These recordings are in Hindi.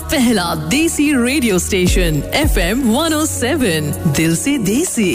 पहला देसी रेडियो स्टेशन FM 107 दिल से देसी।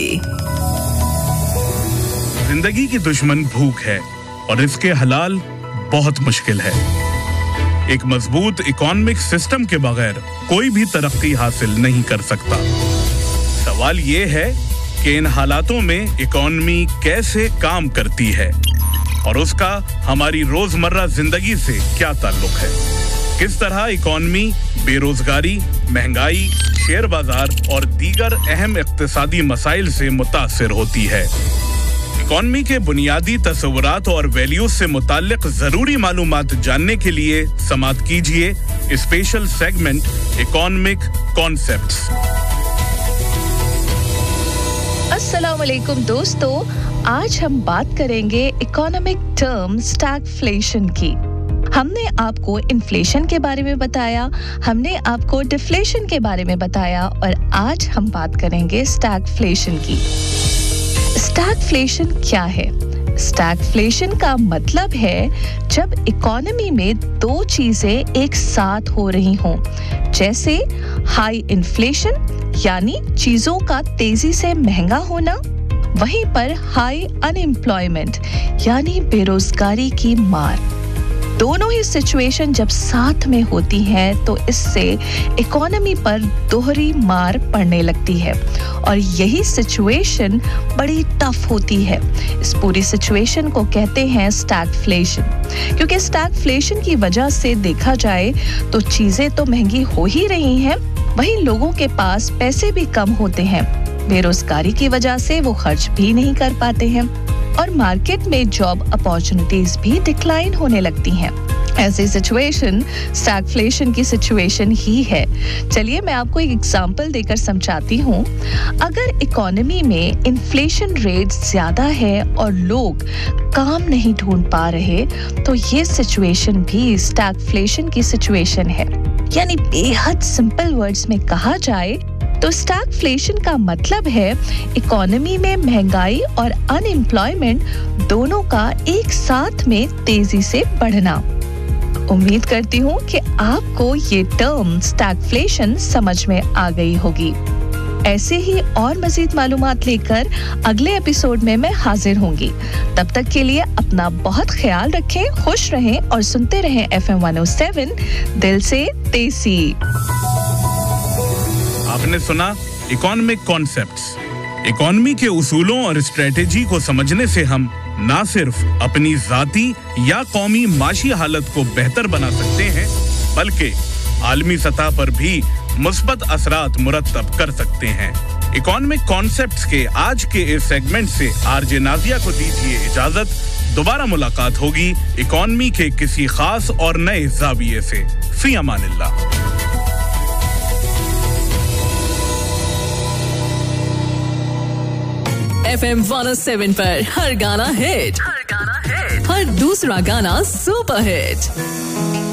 जिंदगी की दुश्मन भूख है और इसके हलाल बहुत मुश्किल है। एक मजबूत इकोनॉमिक सिस्टम के बगैर कोई भी तरक्की हासिल नहीं कर सकता। सवाल ये है कि इन हालातों में इकोनॉमी कैसे काम करती है और उसका हमारी रोजमर्रा जिंदगी से क्या ताल्लुक है। किस तरह इकोनॉमी बेरोजगारी, महंगाई, शेयर बाजार और दीगर अहम इक्तिसादी मसाइल से मुतासिर होती है। इकोनॉमी के बुनियादी तस्वुरात और वैल्यूज से मुताल्लिक जरूरी मालूमात जानने के लिए समाअत कीजिए स्पेशल सेगमेंट इकोनॉमिक कॉन्सेप्ट्स। अस्सलाम वालेकुम दोस्तों, आज हम बात करेंगे इकोनॉमिक टर्म स्टैगफ्लेशन की। हमने आपको इन्फ्लेशन के बारे में बताया, हमने आपको डिफ्लेशन के बारे में बताया और आज हम बात करेंगे स्टैगफ्लेशन की। स्टैगफ्लेशन क्या है? स्टैगफ्लेशन का मतलब है जब इकोनॉमी में दो चीजें एक साथ हो रही हों, जैसे हाई इन्फ्लेशन यानी चीजों का तेजी से महंगा होना, वहीं पर हाई अनएम्प्लॉयमेंट यानी बेरोजगारी की मार। दोनों ही सिचुएशन जब साथ में होती हैं तो इससे इकोनॉमी पर दोहरी मार पड़ने लगती है और यही सिचुएशन बड़ी टफ होती है। इस पूरी सिचुएशन को कहते हैं स्टैगफ्लेशन, क्योंकि स्टैगफ्लेशन की वजह से देखा जाए तो चीजें तो महंगी हो ही रही हैं, वहीं लोगों के पास पैसे भी कम होते हैं। बेरोजगारी की वजह से वो खर्च भी नहीं कर पाते हैं और मार्केट में जॉब अपॉर्चुनिटीज भी डिक्लाइन होने लगती हैं। ऐसी सिचुएशन स्टैगफ्लेशन की सिचुएशन ही है। चलिए मैं आपको एक एग्जांपल देकर समझाती हूँ। अगर इकोनॉमी में इन्फ्लेशन रेट ज्यादा है और लोग काम नहीं ढूंढ पा रहे तो ये सिचुएशन भी स्टैगफ्लेशन की सिचुएशन है। यानी बेहद सिंपल वर्ड्स में कहा जाए तो स्टैगफ्लेशन का मतलब है इकोनॉमी में महंगाई और अनएम्प्लॉयमेंट दोनों का एक साथ में तेजी से बढ़ना। उम्मीद करती हूँ कि आपको ये टर्म स्टैगफ्लेशन समझ में आ गई होगी। ऐसे ही और मजीद मालूमात लेकर अगले एपिसोड में मैं हाजिर होंगी। तब तक के लिए अपना बहुत ख्याल रखें, खुश रहें और सुनते रहें FM 107 दिल से देसी। आपने सुना इकोनॉमिक कॉन्सेप्ट्स। इकोनॉमी के उसूलों और स्ट्रेटेजी को समझने से हम ना सिर्फ अपनी जाती या कौमी माशी हालत को बेहतर बना सकते हैं, बल्कि आलमी सतह पर भी मुस्बत असरात मुरत्तब कर सकते हैं। इकोनॉमिक कॉन्सेप्ट्स के आज के इस सेगमेंट से आरजे नाजिया को दीजिए इजाजत। दोबारा मुलाकात होगी इकोनॉमी के किसी खास और नए ज़ाविये से। फी अमानिल्लाह। FM 107 पर हर गाना हिट, हर दूसरा गाना सुपर हिट।